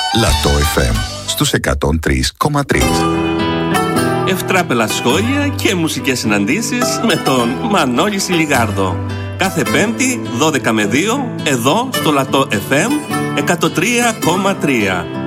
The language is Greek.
Λατό FM στους 103,3. Ευτράπελα σχόλια και μουσικές συναντήσεις με τον Μανώλη Σιλιγάρδο. Κάθε Πέμπτη 12 με 2 εδώ στο Λατό FM 103,3.